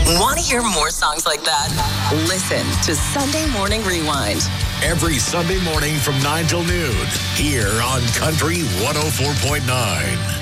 Want to hear more songs like that? Listen to Sunday Morning Rewind. Every Sunday morning from 9 till noon here on Country 104.9.